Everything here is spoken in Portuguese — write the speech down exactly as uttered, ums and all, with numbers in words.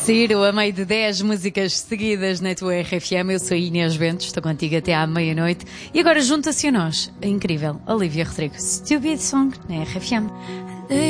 Ciro, a meio de dez músicas seguidas na tua R F M. Eu sou a Inês Bento, estou contigo até à meia-noite. E agora junta-se a nós a incrível Olivia Rodrigo. Stupid Song na R F M.